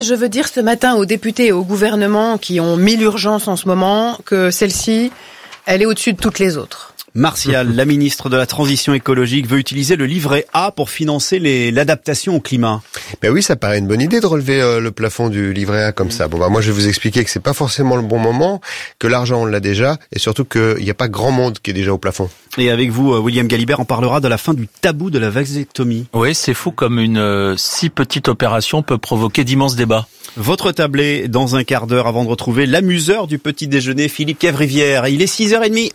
Je veux dire ce matin aux députés et au gouvernement qui ont 1000 urgences en ce moment que celle-ci, elle est au-dessus de toutes les autres. Martial, la ministre de la Transition écologique, veut utiliser le livret A pour financer l'adaptation au climat. Ben oui, ça paraît une bonne idée de relever le plafond du livret A comme ça. Bon, moi, je vais vous expliquer que c'est pas forcément le bon moment, que l'argent on l'a déjà, et surtout qu'il n'y a pas grand monde qui est déjà au plafond. Et avec vous, William Galibert, on parlera de la fin du tabou de la vasectomie. Oui, c'est fou comme une si petite opération peut provoquer d'immenses débats. Votre tablé dans un quart d'heure avant de retrouver l'amuseur du petit déjeuner, Philippe Cavrivière. Il est 6h30.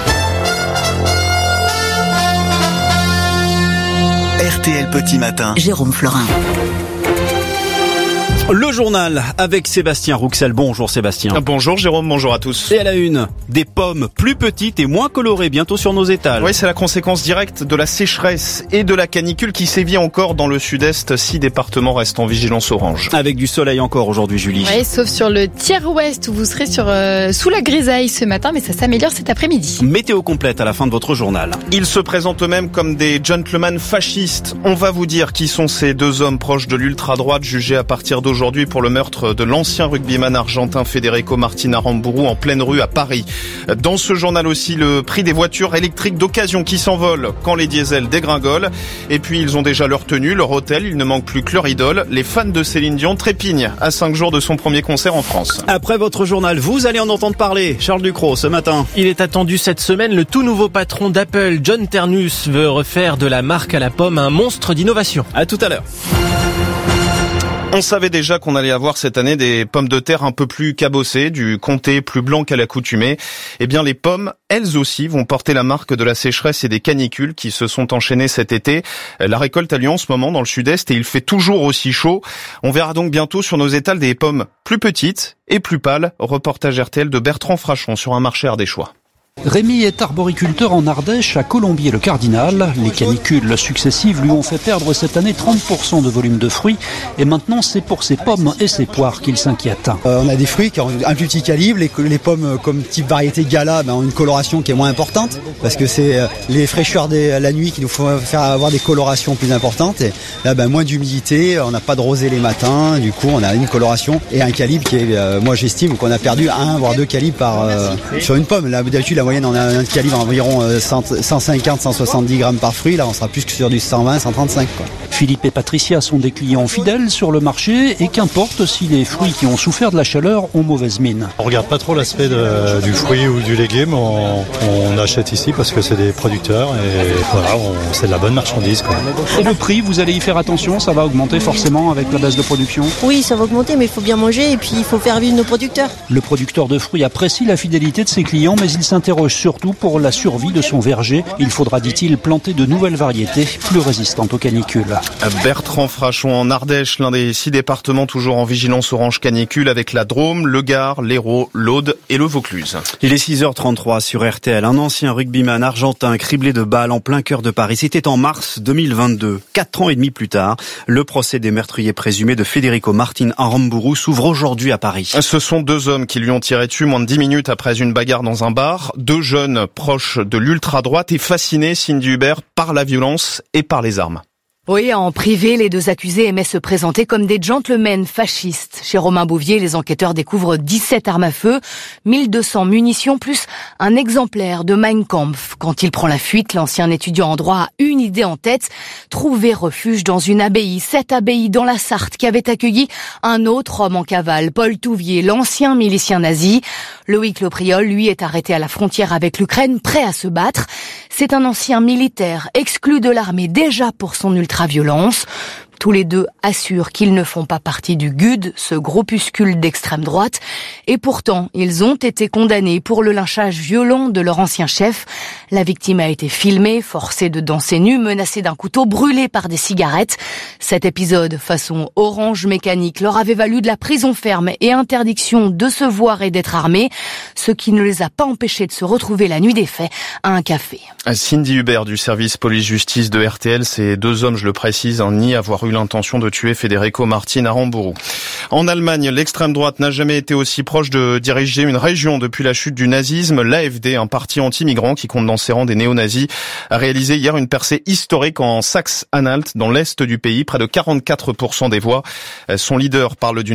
RTL Petit Matin. Jérôme Florin. Le journal avec Sébastien Rouxel. Bonjour Sébastien. Bonjour Jérôme, bonjour à tous. Et à la une, des pommes plus petites et moins colorées bientôt sur nos étals. Oui, c'est la conséquence directe de la sécheresse et de la canicule qui sévit encore dans le sud-est. 6 départements restent en vigilance orange. Avec du soleil encore aujourd'hui, Julie. Oui, sauf sur le tiers ouest où vous serez sous la grisaille ce matin, mais ça s'améliore cet après-midi. Météo complète à la fin de votre journal. Ils se présentent eux-mêmes comme des gentlemen fascistes. On va vous dire qui sont ces deux hommes proches de l'ultra-droite jugés à partir d'aujourd'hui pour le meurtre de l'ancien rugbyman argentin Federico Martin Aramburu en pleine rue à Paris. Dans ce journal aussi, le prix des voitures électriques d'occasion qui s'envolent quand les diesels dégringolent. Et puis ils ont déjà leur tenue, leur hôtel, il ne manque plus que leur idole. Les fans de Céline Dion trépignent à 5 jours de son premier concert en France. Après votre journal, vous allez en entendre parler. Charles Ducrot, ce matin. Il est attendu cette semaine, le tout nouveau patron d'Apple, John Ternus, veut refaire de la marque à la pomme un monstre d'innovation. À tout à l'heure. On savait déjà qu'on allait avoir cette année des pommes de terre un peu plus cabossées, du comté plus blanc qu'à l'accoutumée. Eh bien, les pommes, elles aussi, vont porter la marque de la sécheresse et des canicules qui se sont enchaînées cet été. La récolte a lieu en ce moment dans le sud-est et il fait toujours aussi chaud. On verra donc bientôt sur nos étals des pommes plus petites et plus pâles. Reportage RTL de Bertrand Frachon sur un marché ardéchois. Rémi est arboriculteur en Ardèche, à Colombier-le-Cardinal. Les canicules successives lui ont fait perdre cette année 30% de volume de fruits. Et maintenant, c'est pour ses pommes et ses poires qu'il s'inquiète. On a des fruits qui ont un plus petit calibre. Les pommes comme type variété Gala ont une coloration qui est moins importante. Parce que c'est les fraîcheurs de la nuit qui nous font faire avoir des colorations plus importantes. Et là, moins d'humidité, on n'a pas de rosée les matins. Du coup, on a une coloration et un calibre qui est, moi j'estime qu'on a perdu 1 voire 2 calibres sur une pomme. Là, d'habitude, la moyenne, on a un calibre environ 150-170 grammes par fruit. Là, on sera plus que sur du 120-135. Philippe et Patricia sont des clients fidèles sur le marché et qu'importe si les fruits qui ont souffert de la chaleur ont mauvaise mine. On regarde pas trop l'aspect du fruit ou du légume. On achète ici parce que c'est des producteurs et voilà, c'est de la bonne marchandise, quoi. Et le prix, vous allez y faire attention, ça va augmenter forcément avec la baisse de production? Oui, ça va augmenter, mais il faut bien manger et puis il faut faire vivre nos producteurs. Le producteur de fruits apprécie la fidélité de ses clients, mais il s'interroge surtout pour la survie de son verger. Il faudra, dit-il, planter de nouvelles variétés plus résistantes aux canicules. Bertrand Frachon en Ardèche, l'un des 6 départements toujours en vigilance orange canicule avec la Drôme, le Gard, l'Hérault, l'Aude et le Vaucluse. Il est 6h33 sur RTL. Un ancien rugbyman argentin criblé de balles en plein cœur de Paris. C'était en mars 2022. 4 ans et demi plus tard, le procès des meurtriers présumés de Federico Martin Aramburu s'ouvre aujourd'hui à Paris. Ce sont 2 hommes qui lui ont tiré dessus moins de 10 minutes après une bagarre dans un bar. 2 jeunes proches de l'ultra-droite et fascinés, Cindy Hubert, par la violence et par les armes. Oui, en privé, les 2 accusés aimaient se présenter comme des gentlemen fascistes. Chez Romain Bouvier, les enquêteurs découvrent 17 armes à feu, 1200 munitions, plus un exemplaire de Mein Kampf. Quand il prend la fuite, l'ancien étudiant en droit a une idée en tête, trouver refuge dans une abbaye. Cette abbaye dans la Sarthe qui avait accueilli un autre homme en cavale, Paul Touvier, l'ancien milicien nazi. Loïc Lopriol, lui, est arrêté à la frontière avec l'Ukraine, prêt à se battre. C'est un ancien militaire, exclu de l'armée déjà pour son ultra-violence. Tous les 2 assurent qu'ils ne font pas partie du GUD, ce groupuscule d'extrême droite. Et pourtant, ils ont été condamnés pour le lynchage violent de leur ancien chef. La victime a été filmée, forcée de danser nue, menacée d'un couteau, brûlée par des cigarettes. Cet épisode, façon Orange Mécanique, leur avait valu de la prison ferme et interdiction de se voir et d'être armés, ce qui ne les a pas empêchés de se retrouver la nuit des faits à un café. Cindy Hubert du service police-justice de RTL, ces 2 hommes, je le précise, ni avoir eu l'intention de tuer Federico Martin Aramburu. En Allemagne, l'extrême droite n'a jamais été aussi proche de diriger une région depuis la chute du nazisme. L'AfD, un parti anti-migrant qui compte dans ses rangs des néo-nazis, a réalisé hier une percée historique en Saxe-Anhalt, dans l'est du pays, près de 44% des voix. Son leader parle d'une